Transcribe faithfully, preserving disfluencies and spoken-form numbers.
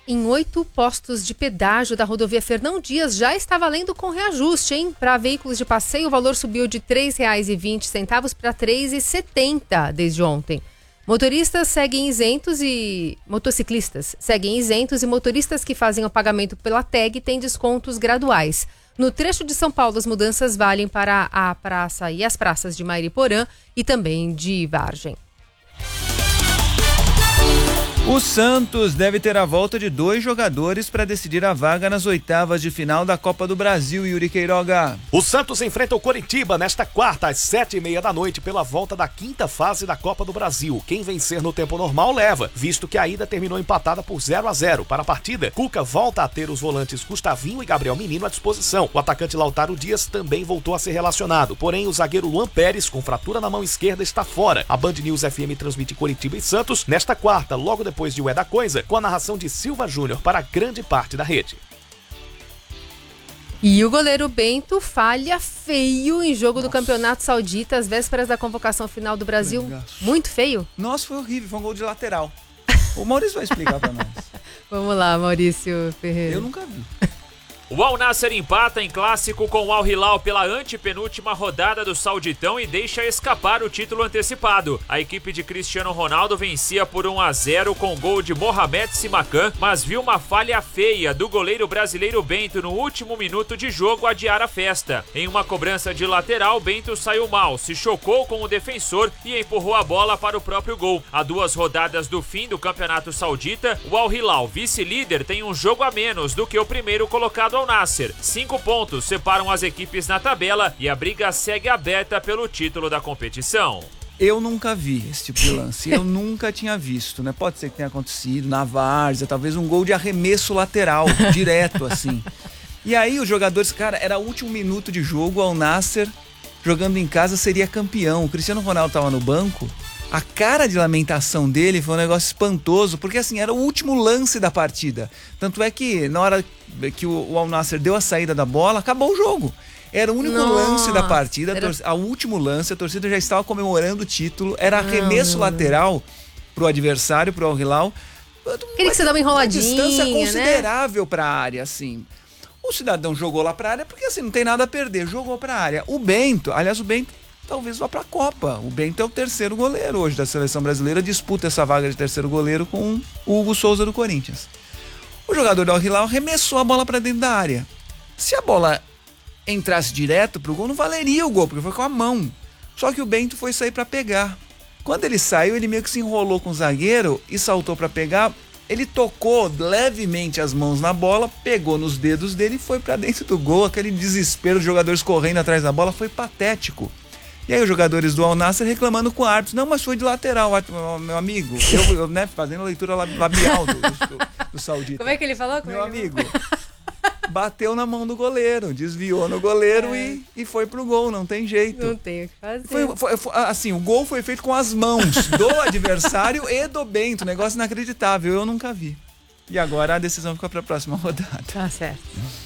em oito postos de pedágio da rodovia Fernão Dias já está valendo com reajuste, hein? Para veículos de passeio, o valor subiu de três reais e vinte centavos para três reais e setenta centavos desde ontem. Motoristas seguem isentos e motociclistas seguem isentos e motoristas que fazem o pagamento pela tag têm descontos graduais. No trecho de São Paulo, as mudanças valem para a praça e as praças de Mairiporã e também de Vargem. O Santos deve ter a volta de dois jogadores para decidir a vaga nas oitavas de final da Copa do Brasil, Yuri Queiroga. O Santos enfrenta o Coritiba nesta quarta às sete e meia da noite pela volta da quinta fase da Copa do Brasil. Quem vencer no tempo normal leva, visto que a ida terminou empatada por zero a zero. Para a partida, Cuca volta a ter os volantes Gustavinho e Gabriel Menino à disposição. O atacante Lautaro Dias também voltou a ser relacionado, porém o zagueiro Luan Pérez, com fratura na mão esquerda, está fora. A Band News F M transmite Coritiba e Santos nesta quarta, logo depois depois de Ué da Coisa, com a narração de Silva Júnior para grande parte da rede. E o goleiro Bento falha feio em jogo Nossa. do Campeonato Saudita, às vésperas da convocação final do Brasil. Legaço. Muito feio? Nossa, foi horrível, foi um gol de lateral. O Maurício vai explicar para nós. Vamos lá, Maurício Ferreira. Eu nunca vi. O Al Nassr empata em clássico com o Al Hilal pela antepenúltima rodada do Sauditão e deixa escapar o título antecipado. A equipe de Cristiano Ronaldo vencia por um a zero com gol de Mohamed Simakan, mas viu uma falha feia do goleiro brasileiro Bento no último minuto de jogo adiar a festa. Em uma cobrança de lateral, Bento saiu mal, se chocou com o defensor e empurrou a bola para o próprio gol. A duas rodadas do fim do Campeonato Saudita, o Al Hilal, vice-líder, tem um jogo a menos do que o primeiro colocado ao Nassr. Cinco pontos separam as equipes na tabela e a briga segue aberta pelo título da competição. Eu nunca vi esse tipo de lance, eu nunca tinha visto, né? Pode ser que tenha acontecido na várzea, talvez um gol de arremesso lateral, direto assim. E aí os jogadores, cara, era o último minuto de jogo, Al Nassr jogando em casa seria campeão. O Cristiano Ronaldo estava no banco. A cara de lamentação dele foi um negócio espantoso, porque assim, era o último lance da partida. Tanto é que na hora que o Al Nassr deu a saída da bola, acabou o jogo. Era o único Nossa, lance da partida, era... a último lance, a torcida já estava comemorando o título, era arremesso lateral pro adversário, pro Al Hilal. Queria que você dá uma enroladinha, uma distância considerável, né? Pra área, assim. O cidadão jogou lá pra área porque assim, não tem nada a perder, jogou pra área. O Bento, aliás, o Bento talvez vá para a Copa. O Bento é o terceiro goleiro hoje da seleção brasileira, disputa essa vaga de terceiro goleiro com o Hugo Souza do Corinthians. O jogador do Al Hilal arremessou a bola para dentro da área. Se a bola entrasse direto pro gol, não valeria o gol, porque foi com a mão. Só que o Bento foi sair para pegar. Quando ele saiu, ele meio que se enrolou com o zagueiro e saltou para pegar. Ele tocou levemente as mãos na bola, pegou nos dedos dele e foi para dentro do gol. Aquele desespero dos jogadores correndo atrás da bola foi patético. E aí os jogadores do Al Nassr reclamando com o árbitro. Não, mas foi de lateral, meu amigo. Eu, eu né, fazendo a leitura labial do, do, do saudita. Como é que ele falou? Como meu é que amigo, bateu na mão do goleiro, desviou no goleiro é. e, e foi pro gol, não tem jeito. Não tem o que fazer. Foi, foi, foi, assim, o gol foi feito com as mãos do adversário e do Bento. Negócio inacreditável, eu nunca vi. E agora a decisão fica para a próxima rodada. Tá certo.